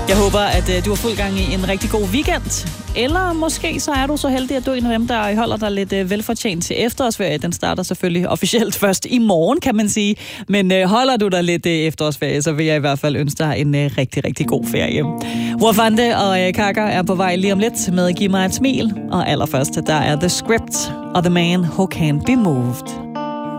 Jeg håber, at du har fuld gang i en rigtig god weekend. Eller måske så er du så heldig, at du er en af dem, der holder dig lidt velfortjent til efterårsferie. Den starter selvfølgelig officielt først i morgen, kan man sige. Men holder du dig lidt efterårsferie, så vil jeg i hvert fald ønske dig en rigtig, rigtig god ferie. Wafande og Kaka er på vej lige om lidt med Giv mig et smil. Og allerførst, der er The Script og The Man Who Can't Be Moved.